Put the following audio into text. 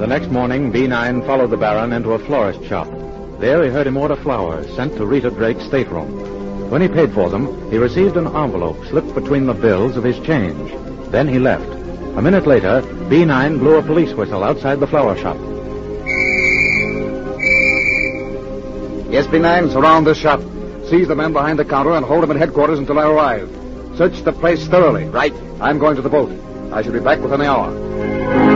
The next morning, B9 followed the Baron into a florist shop. There he heard him order flowers sent to Rita Drake's stateroom. When he paid for them, he received an envelope slipped between the bills of his change. Then he left. A minute later, B9 blew a police whistle outside the flower shop. Yes, B9, surround this shop. Seize the men behind the counter and hold them at headquarters until I arrive. Search the place thoroughly. Right. I'm going to the boat. I shall be back within an hour.